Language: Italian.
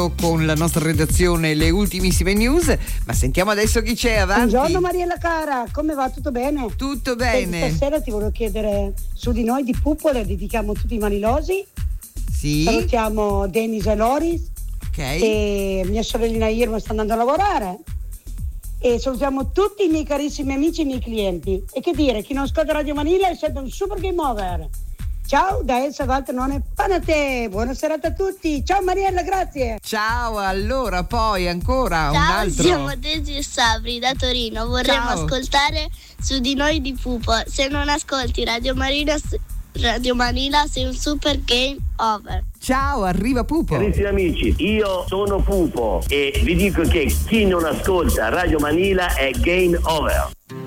collegato con la nostra redazione le ultimissime news, ma sentiamo adesso chi c'è avanti. Buongiorno Mariella cara, come va? Tutto bene? Tutto bene. Stasera ti volevo chiedere su di noi di Pupo, le dedichiamo tutti i manilosi. Sì. Salutiamo Denis e Loris. Ok. E mia sorellina Irma sta andando a lavorare. E salutiamo tutti i miei carissimi amici e i miei clienti. E che dire, chi non ascolta Radio Manila è sempre un super game over. Ciao da Elsa Valternone Panate, buona serata a tutti. Ciao Mariella, grazie. Ciao, allora poi ancora Ciao, un altro. siamo Desi e Sabri da Torino. Vorremmo Ciao. ascoltare Su di noi di Pupo. Se non ascolti Radio Manila sei un super game over. Ciao, arriva Pupo. Carissimi amici, io sono Pupo e vi dico che chi non ascolta Radio Manila è game over.